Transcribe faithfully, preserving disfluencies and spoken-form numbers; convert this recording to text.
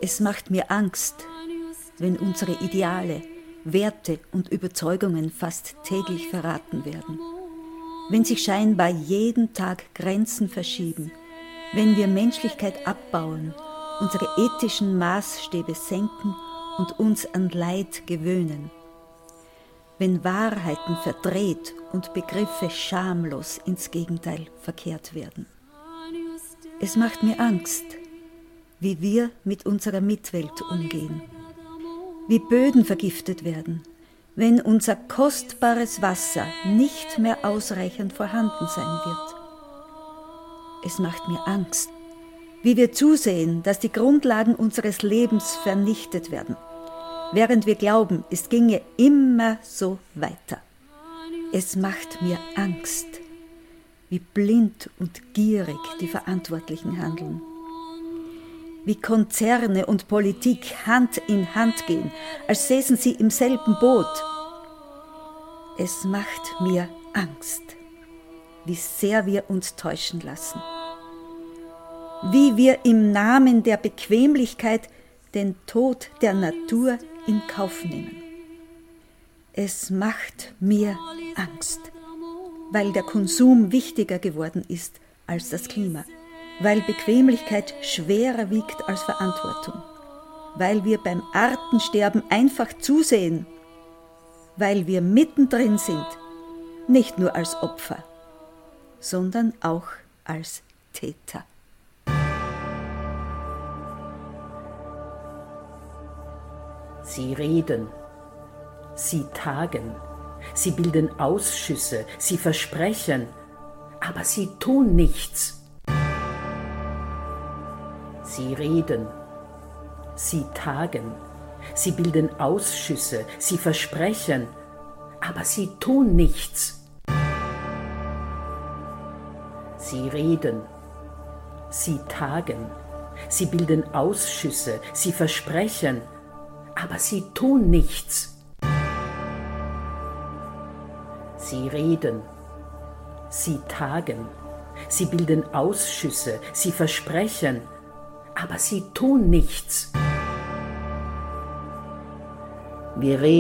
Es macht mir Angst, wenn unsere Ideale, Werte und Überzeugungen fast täglich verraten werden. Wenn sich scheinbar jeden Tag Grenzen verschieben, wenn wir Menschlichkeit abbauen, unsere ethischen Maßstäbe senken und uns an Leid gewöhnen. Wenn Wahrheiten verdreht und Begriffe schamlos ins Gegenteil verkehrt werden. Es macht mir Angst, wie wir mit unserer Mitwelt umgehen, wie Böden vergiftet werden, wenn unser kostbares Wasser nicht mehr ausreichend vorhanden sein wird. Es macht mir Angst, wie wir zusehen, dass die Grundlagen unseres Lebens vernichtet werden, während wir glauben, es ginge immer so weiter. Es macht mir Angst, wie blind und gierig die Verantwortlichen handeln, wie Konzerne und Politik Hand in Hand gehen, als säßen sie im selben Boot. Es macht mir Angst, wie sehr wir uns täuschen lassen, wie wir im Namen der Bequemlichkeit den Tod der Natur in Kauf nehmen. Es macht mir Angst, weil der Konsum wichtiger geworden ist als das Klima, weil Bequemlichkeit schwerer wiegt als Verantwortung, weil wir beim Artensterben einfach zusehen, weil wir mittendrin sind, nicht nur als Opfer, sondern auch als Täter. Sie reden, sie tagen, sie bilden Ausschüsse, sie versprechen, aber sie tun nichts. Sie reden, sie tagen, sie bilden Ausschüsse, sie versprechen, aber sie tun nichts. Sie reden, sie tagen, sie bilden Ausschüsse, sie versprechen, aber sie tun nichts. Sie reden, sie tagen, sie bilden Ausschüsse, sie versprechen, aber sie tun nichts. Wir reden